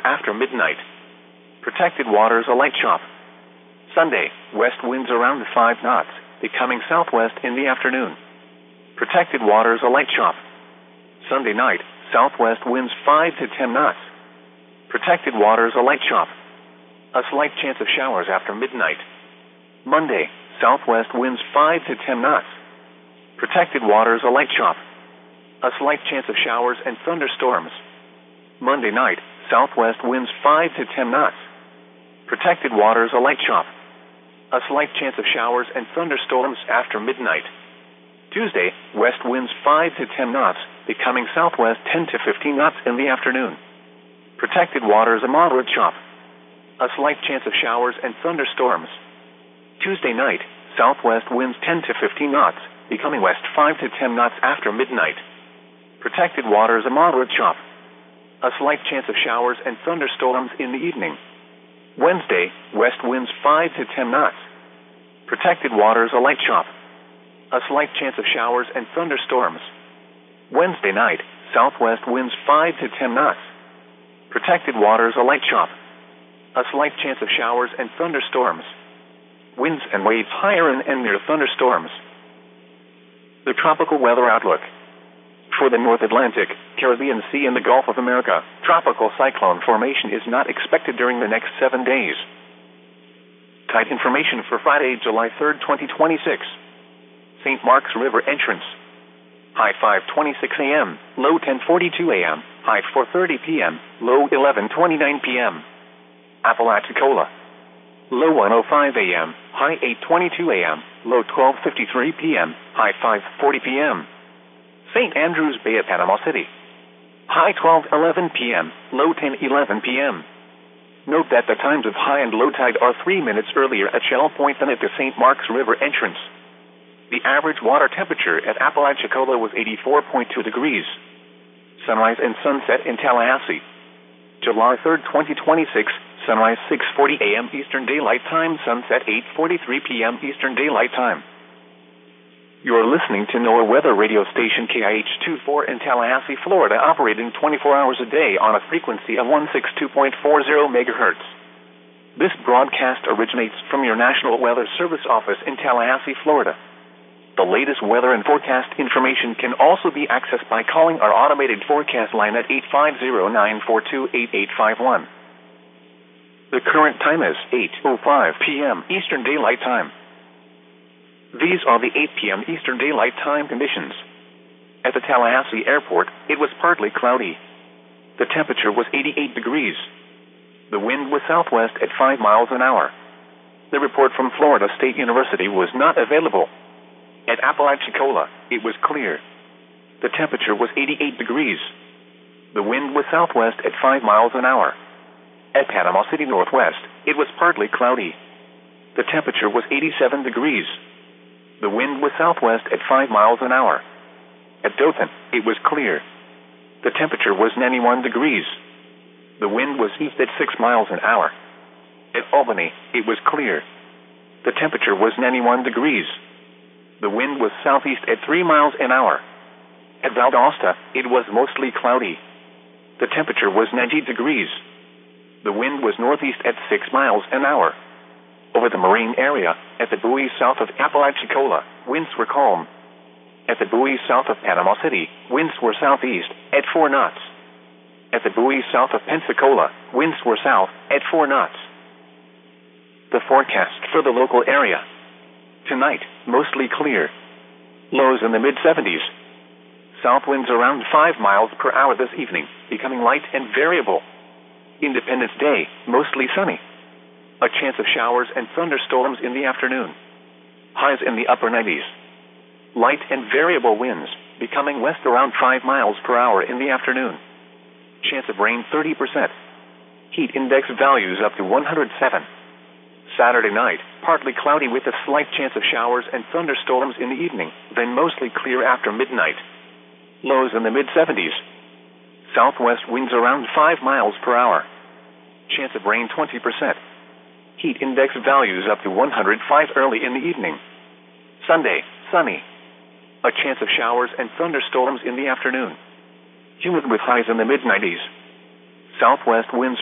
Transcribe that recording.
after midnight. Protected waters a light chop. Sunday, west winds around 5 knots, becoming southwest in the afternoon. Protected waters a light chop. Sunday night, southwest winds 5 to 10 knots. Protected waters a light chop. A slight chance of showers after midnight. Monday, southwest winds 5 to 10 knots. Protected waters a light chop. A slight chance of showers and thunderstorms. Monday night, southwest winds 5 to 10 knots. Protected waters a light chop. A slight chance of showers and thunderstorms after midnight. Tuesday, west winds 5 to 10 knots, becoming southwest 10 to 15 knots in the afternoon. Protected waters a moderate chop. A slight chance of showers and thunderstorms. Tuesday night, southwest winds 10 to 15 knots, becoming west 5 to 10 knots after midnight. Protected waters a moderate chop. A slight chance of showers and thunderstorms in the evening. Wednesday, west winds 5 to 10 knots. Protected waters a light chop. A slight chance of showers and thunderstorms. Wednesday night, southwest winds 5 to 10 knots. Protected waters a light chop. A slight chance of showers and thunderstorms. Winds and waves higher and near thunderstorms. The tropical weather outlook. For the North Atlantic, Caribbean Sea and the Gulf of America, tropical cyclone formation is not expected during the next 7 days. Tide information for Friday, July 3, 2026. St. Mark's River entrance. High 5:26 a.m., low 10:42 a.m., high 4:30 p.m., low 11:29 p.m. Apalachicola. Low 1:05 a.m., high 8:22 a.m., low 12:53 p.m., high 5:40 p.m. St. Andrews Bay at Panama City. High 12:11 p.m., low 10:11 p.m. Note that the times of high and low tide are 3 minutes earlier at Shell Point than at the St. Mark's River entrance. The average water temperature at Apalachicola was 84.2 degrees. Sunrise and sunset in Tallahassee. July 3, 2026, sunrise 6:40 a.m. Eastern Daylight Time, sunset 8:43 p.m. Eastern Daylight Time. You're listening to NOAA weather radio station KIH-24 in Tallahassee, Florida, operating 24 hours a day on a frequency of 162.40 megahertz. This broadcast originates from your National Weather Service office in Tallahassee, Florida. The latest weather and forecast information can also be accessed by calling our automated forecast line at 850-942-8851. The current time is 8:05 p.m. Eastern Daylight Time. These are the 8 p.m. Eastern Daylight Time conditions. At the Tallahassee Airport, it was partly cloudy. The temperature was 88 degrees. The wind was southwest at 5 miles an hour. The report from Florida State University was not available. At Apalachicola, it was clear. The temperature was 88 degrees. The wind was southwest at 5 miles an hour. At Panama City Northwest, it was partly cloudy. The temperature was 87 degrees. The wind was southwest at 5 miles an hour. At Dothan, it was clear. The temperature was 91 degrees. The wind was east at 6 miles an hour. At Albany, it was clear. The temperature was 91 degrees. The wind was southeast at 3 miles an hour. At Valdosta, it was mostly cloudy. The temperature was 90 degrees. The wind was northeast at 6 miles an hour. Over the marine area, at the buoys south of Apalachicola, winds were calm. At the buoys south of Panama City, winds were southeast at 4 knots. At the buoys south of Pensacola, winds were south at 4 knots. The forecast for the local area. Tonight, mostly clear. Lows in the mid-70s. South winds around 5 miles per hour this evening, becoming light and variable. Independence Day, mostly sunny. A chance of showers and thunderstorms in the afternoon. Highs in the upper 90s. Light and variable winds, becoming west around 5 miles per hour in the afternoon. Chance of rain 30%. Heat index values up to 107. Saturday night, partly cloudy with a slight chance of showers and thunderstorms in the evening, then mostly clear after midnight. Lows in the mid-70s. Southwest winds around 5 miles per hour. Chance of rain 20%. Heat index values up to 105 early in the evening. Sunday, sunny. A chance of showers and thunderstorms in the afternoon. Humid with highs in the mid-90s. Southwest winds